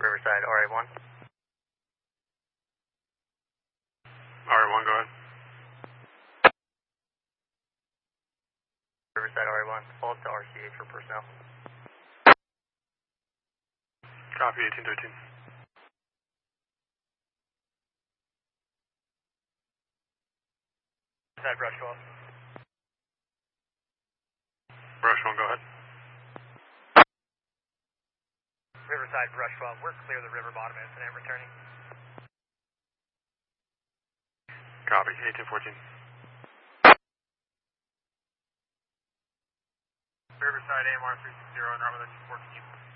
Riverside, RA1. RA1, go ahead. Riverside, RA1. Hold to RCA for personnel. Copy, 1813. Riverside, brush 12. Brush 1, go ahead. Riverside, brush 12. We're clear the river bottom incident, returning. Copy, 1814. Riverside, AMR 360, Northern 14.